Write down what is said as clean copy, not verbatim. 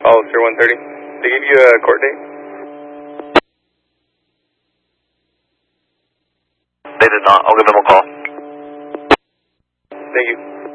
Officer 130. They give you a court date? They did not. I'll give them a call. Thank you.